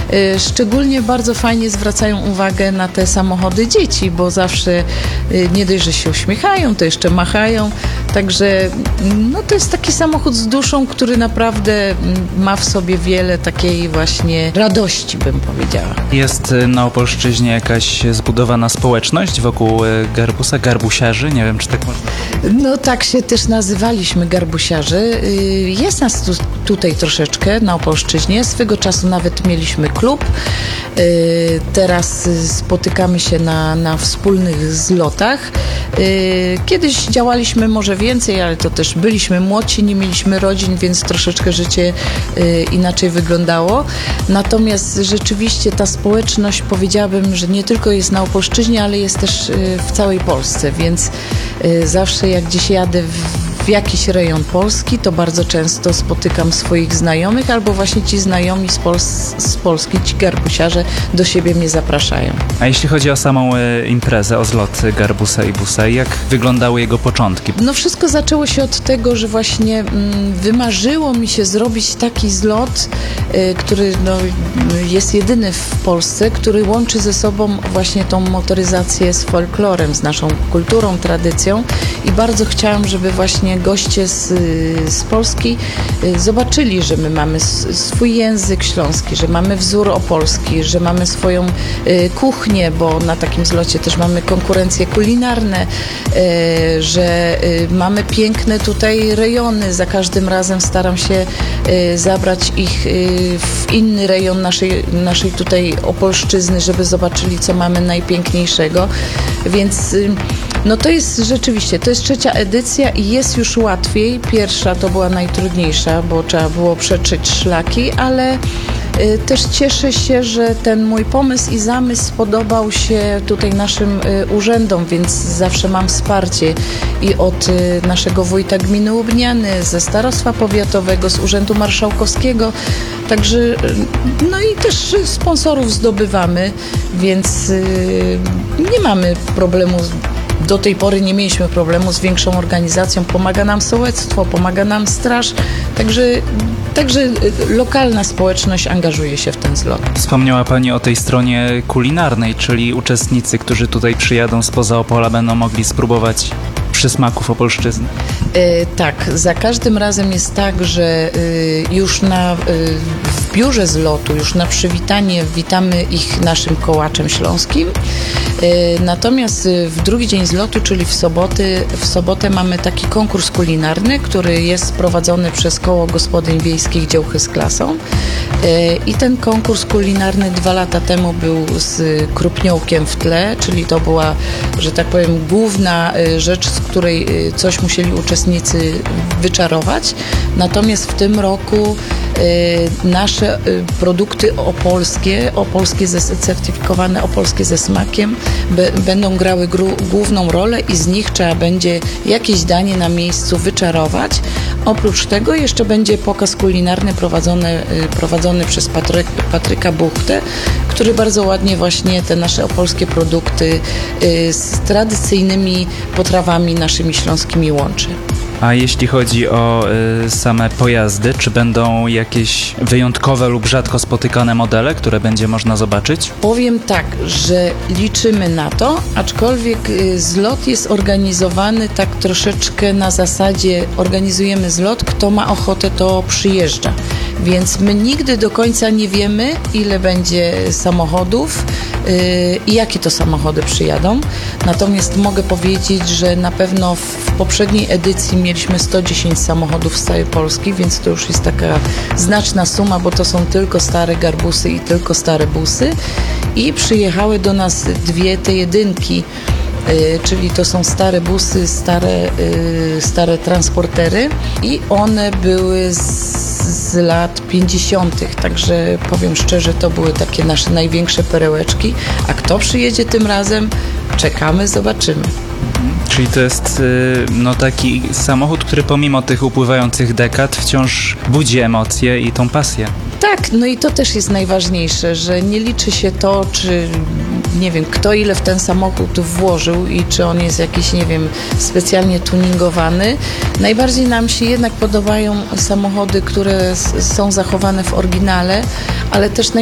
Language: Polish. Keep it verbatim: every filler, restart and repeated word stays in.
Szczególnie bardzo fajnie zwracają uwagę na te samochody dzieci, bo zawsze nie dość, że się uśmiechają, to jeszcze machają. Także no, to jest taki samochód z duszą, który naprawdę ma w sobie wiele takiej właśnie radości, bym powiedziała. Jest na Opolszczyźnie jakaś zbudowana społeczność wokół garbusa, garbusiarzy? Nie wiem, czy tak można powiedzieć. No tak się też nazywaliśmy, garbusiarzy. Jest nas tu, tutaj troszeczkę na Opolszczyźnie. Swego czasu nawet mieliśmy klub. Teraz spotykamy się na, na wspólnych zlotach. Kiedyś działaliśmy może więcej, ale to też byliśmy młodsi, nie mieliśmy rodzin, więc troszeczkę życie inaczej wyglądało. Natomiast rzeczywiście ta społeczność, powiedziałabym, że nie tylko jest na Opolszczyźnie, ale jest też w całej Polsce, więc zawsze jak gdzieś jadę w w jakiś rejon Polski, to bardzo często spotykam swoich znajomych, albo właśnie ci znajomi z, Pols- z Polski, ci garbusiarze do siebie mnie zapraszają. A jeśli chodzi o samą e, imprezę, o zlot garbusa i busa, jak wyglądały jego początki? No wszystko zaczęło się od tego, że właśnie mm, wymarzyło mi się zrobić taki zlot, y, który no, jest jedyny w Polsce, który łączy ze sobą właśnie tą motoryzację z folklorem, z naszą kulturą, tradycją i bardzo chciałam, żeby właśnie goście z, z Polski zobaczyli, że my mamy swój język śląski, że mamy wzór opolski, że mamy swoją kuchnię, bo na takim zlocie też mamy konkurencje kulinarne, że mamy piękne tutaj rejony. Za każdym razem staram się zabrać ich w inny rejon naszej, naszej tutaj Opolszczyzny, żeby zobaczyli, co mamy najpiękniejszego. Więc no to jest rzeczywiście, to jest trzecia edycja i jest już łatwiej. Pierwsza to była najtrudniejsza, bo trzeba było przetrzeć szlaki, ale y, też cieszę się, że ten mój pomysł i zamysł spodobał się tutaj naszym y, urzędom, więc zawsze mam wsparcie i od y, naszego wójta gminy Łubniany, ze starostwa powiatowego, z urzędu marszałkowskiego. Także y, no i też sponsorów zdobywamy, więc y, nie mamy problemu. Do tej pory nie mieliśmy problemu z większą organizacją. Pomaga nam sołectwo, pomaga nam straż. Także, także lokalna społeczność angażuje się w ten zlot. Wspomniała Pani o tej stronie kulinarnej, czyli uczestnicy, którzy tutaj przyjadą spoza Opola, będą mogli spróbować przysmaków Opolszczyzny. E, tak, za każdym razem jest tak, że y, już na, y, w biurze zlotu, już na przywitanie witamy ich naszym kołaczem śląskim. E, natomiast w drugi dzień zlotu, czyli w, soboty, w sobotę mamy taki konkurs kulinarny, który jest prowadzony przez Koło Gospodyń Wiejskich Dziełchy z Klasą. E, I ten konkurs kulinarny dwa lata temu był z krupniołkiem w tle, czyli to była, że tak powiem, główna rzecz, z której coś musieli uczestnicy wyczarować. Natomiast w tym roku y, nasze y, produkty opolskie, opolskie certyfikowane, opolskie ze smakiem b, będą grały gru, główną rolę i z nich trzeba będzie jakieś danie na miejscu wyczarować. Oprócz tego jeszcze będzie pokaz kulinarny prowadzony, y, prowadzony przez Patryk, Patryka Buchtę, który bardzo ładnie właśnie te nasze opolskie produkty y, z tradycyjnymi potrawami naszymi śląskimi łączy. A jeśli chodzi o y, same pojazdy, czy będą jakieś wyjątkowe lub rzadko spotykane modele, które będzie można zobaczyć? Powiem tak, że liczymy na to, aczkolwiek y, zlot jest organizowany tak troszeczkę na zasadzie organizujemy zlot, kto ma ochotę, to przyjeżdża. Więc my nigdy do końca nie wiemy, ile będzie samochodów yy, i jakie to samochody przyjadą. Natomiast mogę powiedzieć, że na pewno w poprzedniej edycji mieliśmy sto dziesięć samochodów z całej Polski, więc to już jest taka znaczna suma, bo to są tylko stare garbusy i tylko stare busy. I przyjechały do nas dwie te jedynki. Yy, czyli to są stare busy, stare, yy, stare transportery i one były z, z lat pięćdziesiątych, także powiem szczerze, to były takie nasze największe perełeczki, a kto przyjedzie tym razem, czekamy, zobaczymy. Czyli to jest no, taki samochód, który pomimo tych upływających dekad wciąż budzi emocje i tą pasję. Tak, no i to też jest najważniejsze, że nie liczy się to, czy nie wiem, kto ile w ten samochód włożył i czy on jest jakiś, nie wiem, specjalnie tuningowany. Najbardziej nam się jednak podobają samochody, które s- są zachowane w oryginale, ale też naj